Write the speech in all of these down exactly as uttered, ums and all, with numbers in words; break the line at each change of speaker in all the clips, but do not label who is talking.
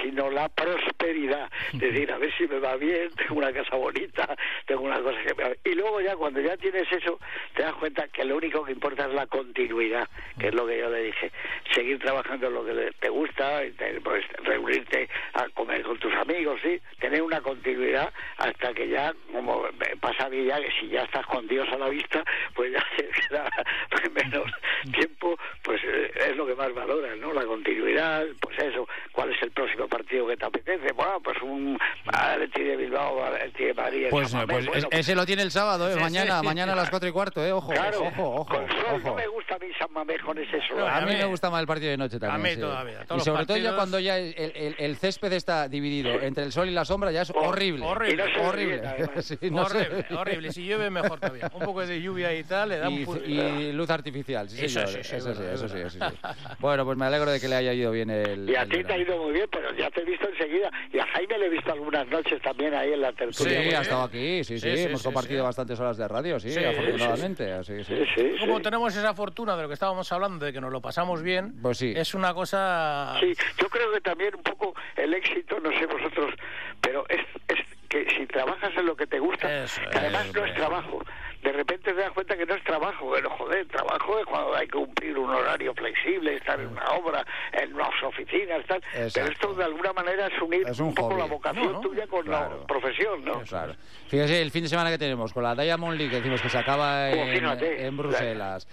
sino la prosperidad. Es decir, a ver si me va bien, tengo una casa bonita, tengo una cosa que me va... Y luego ya cuando ya tienes eso, te das cuenta que lo único que importa es la continuidad, que es lo que yo le dije. Seguir trabajando en lo que te gusta, pues reunirte a comer con tus amigos, sí, tener una continuidad hasta que ya, como pasa bien ya, que si ya estás con Dios a la vista, pues ya se queda menos tiempo, pues es lo que más valoras, ¿no? La continuidad, pues eso, ¿cuál es el próximo partido que te apetece? Bueno, pues un Atleti de Bilbao, Atleti de Madrid.
Pues,
Mamés,
pues
bueno,
ese lo tiene el sábado, ¿eh?
Sí,
mañana,
sí, sí.
mañana a las cuatro y cuarto, ¿eh? Ojo,
claro,
ojo, ojo.
con sol,
ojo.
no me gusta a mí San Mamés con ese sol.
No,
A mí
mí-
me gusta más el partido de noche también.
a mí
sí.
todavía, todos
Y
los
sobre todo ya
partidos-
cuando ya el, el, el césped está dividido entre el sol y la sombra, ya es
Oh,
horrible.
horrible.
Y no se ve
horrible.
bien, además.
Sí, no sé.
horrible, horrible. Si llueve, mejor todavía. Un poco de lluvia y tal, le da
Y,
un pu-
y luz artificial, sí,
Eso
señor.
sí, sí,
eso sí,
es
eso sí,
verdad,
eso sí. Bueno, pues me alegro de que le haya ido bien el.
Y a
el
ti te ha
verano.
ido muy bien, pero ya te he visto enseguida. Y a Jaime le he visto algunas noches también ahí en la
Sí,
tertulia.
Sí,
ha
¿eh?
estado aquí, sí, sí,
Sí, sí,
hemos
sí,
compartido
sí.
bastantes horas de radio, sí,
Sí,
afortunadamente, así, sí.
Sí, sí,
Como
sí.
tenemos esa fortuna de lo que estábamos hablando, de que nos lo pasamos bien,
Pues sí.
es una cosa...
Sí, yo creo que también un poco el éxito, no sé vosotros, pero es, es que si trabajas en lo que te gusta,
Eso
que además
es,
no es
hombre.
trabajo, de repente te das cuenta que no es trabajo, pero joder, trabajo es cuando hay que cumplir un horario flexible, estar en una obra, en unas oficinas, tal, pero
Exacto.
esto de alguna manera es unir
Es
un,
un
poco
hobby.
la vocación
No, no,
tuya con
claro.
la profesión, ¿no?
Claro. Fíjese, el fin de semana que tenemos con la Diamond League, que decimos que se acaba
Oh,
en,
fíjate.
en Bruselas.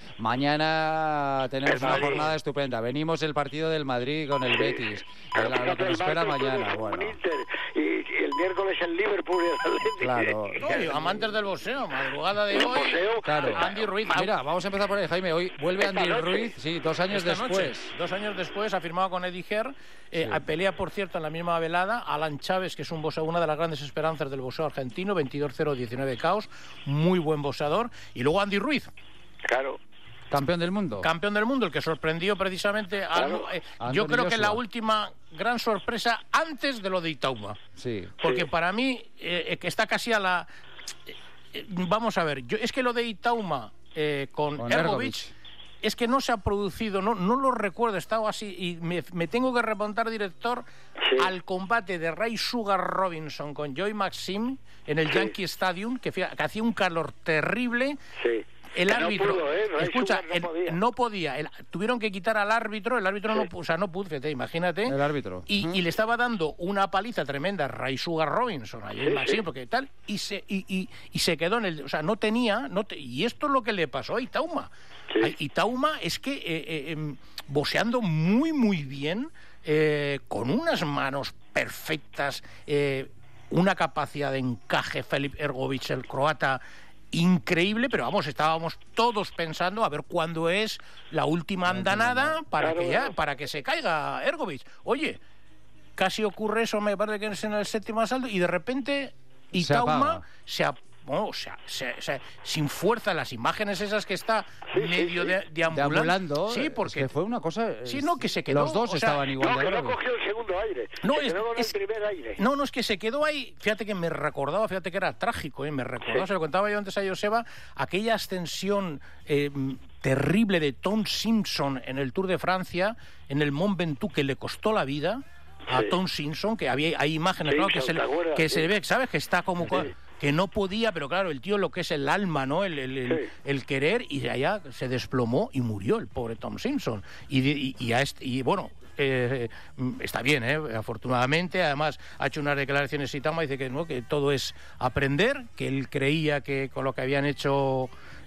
Mañana tenemos
El
una
Madrid.
jornada estupenda. Venimos el partido del Madrid con el Betis.
Pero
La- lo
fíjate,
que nos
el
espera
martes
mañana.
juegas con
Bueno,
Inter, y, y el miércoles el Liverpool y el Atlético.
Claro.
No, y amantes del boxeo, madrugada de hoy,
Boxeo,
claro.
Andy Ruiz.
Mira, vamos a empezar por ahí, Jaime. Hoy vuelve
Esta
Andy
noche.
Ruiz, sí, dos años
Esta noche,
después.
dos años después, ha firmado con Eddie Hearn. Eh, Pelea, por cierto, en la misma velada Alan Chávez, que es un boxeador, una de las grandes esperanzas del boxeo argentino, veintidós cero diecinueve caos, muy buen boxeador. Y luego Andy Ruiz,
Claro.
Campeón del mundo.
campeón del mundo, el que sorprendió precisamente a...
Claro.
eh,
Anthony
yo creo que la
Joshua.
última gran sorpresa antes de lo de Itauma.
Sí.
Porque
Sí.
para mí, eh, que está casi a la... eh, eh, vamos a ver, yo, es que lo de Itauma eh, con,
Con
Ergovic,
Ergovic.
es que no se ha producido, no, no lo recuerdo, he estado así, y me, me tengo que remontar, director,
Sí.
al combate de Ray Sugar Robinson con Joy Maxim en el
Sí.
Yankee Stadium, que, fíjate, que hacía un calor terrible.
Sí.
El
Que no
árbitro,
pudo, ¿eh? Ray
escucha,
Sugar no
el-
podía.
no podía, el- tuvieron que quitar al árbitro, el árbitro no,
Sí.
pu- o sea, no pudo, fíjate, imagínate.
El árbitro.
Y,
Ujú.
y le estaba dando una paliza tremenda a Ray Sugar Robinson, a Joy
Sí,
Maxim,
sí.
porque tal, y se, y, y, y se quedó en el, o sea, no tenía, no te- y esto es lo que le pasó a Itauma.
Sí.
A Itauma es que eh, eh, em, boxeando muy, muy bien, eh, con unas manos perfectas, eh, una capacidad de encaje, Filip Ergovic, el croata, increíble, pero vamos, estábamos todos pensando a ver cuándo es la última andanada para
Claro,
que ya,
claro.
para que se caiga Ergovic. Oye, casi ocurre eso, me parece que es en el séptimo asalto, y de repente Itauma
apaga.
se ap- bueno, o sea, se- se- sin fuerza, las imágenes esas que está
Sí, sí,
medio
sí.
de, deambulando.
Deambulando.
Sí,
es
porque
que fue una cosa.
Sí, no, que se quedó,
Los dos
o sea,
estaban igual
No,
de
que no
graves.
cogió el segundo aire.
No,
se
es-
quedó con
es-
el primer aire.
No, no, es que se quedó ahí, fíjate que me recordaba, fíjate que era trágico, ¿eh? me recordaba,
Sí.
se lo contaba yo antes a Joseba, aquella ascensión eh, terrible de Tom Simpson en el Tour de Francia, en el Mont Ventoux, que le costó la vida a
Sí.
Tom Simpson, que había hay imágenes, claro, que,
Simpson,
se,
¿te
le-
acuerdas?
que
Sí.
se ve, ¿sabes? Que está como... co-
Sí.
que no podía, pero claro, el tío lo que es el alma, ¿no? El, el, el-
Sí.
el querer, y de allá se desplomó y murió el pobre Tom Simpson. Y, de- y, y a este- y bueno, eh, eh, está bien, ¿eh? Afortunadamente, además ha hecho unas declaraciones Itama, dice que no, que todo es aprender, que él creía que con lo que habían hecho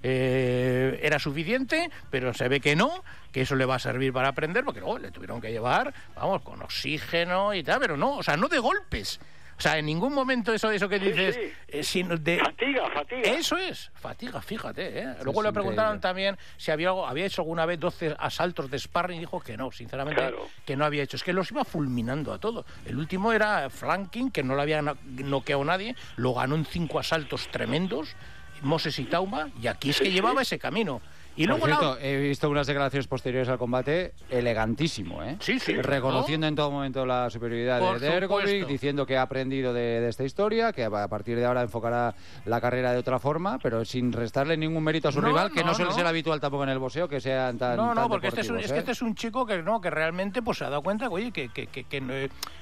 eh, era suficiente, pero se ve que no, que eso le va a servir para aprender, porque luego le tuvieron que llevar, vamos, con oxígeno y tal, pero no, o sea, no de golpes. O sea, en ningún momento eso eso que
Sí,
dices,
sí.
eh, sino de...
Fatiga, fatiga.
Eso es, fatiga, fíjate. ¿eh? Luego
es
le preguntaron
increíble.
también si había, algo- había hecho alguna vez doce asaltos de sparring y dijo que no, sinceramente,
Claro.
que no había hecho. Es que los iba fulminando a todos. El último era Franklin, que no lo había no- noqueado nadie, lo ganó en cinco asaltos tremendos, Moses Itauma, y aquí es que
Sí, sí.
llevaba ese camino. Y
Por
luego la-
cierto, he visto unas declaraciones posteriores al combate elegantísimo, ¿eh?
Sí, sí.
Reconociendo en todo momento la superioridad
Por
de, de Ergovic,
supuesto.
diciendo que ha aprendido de, de esta historia, que a partir de ahora enfocará la carrera de otra forma, pero sin restarle ningún mérito a su
No,
rival, que no,
no,
suele
no.
ser habitual tampoco en el boxeo, que sean tan
No, no,
tan
porque este es, un,
deportivos,
es que
¿eh?
este es un chico que no que realmente pues se ha dado cuenta, oye, que, que, que, que, no, eh,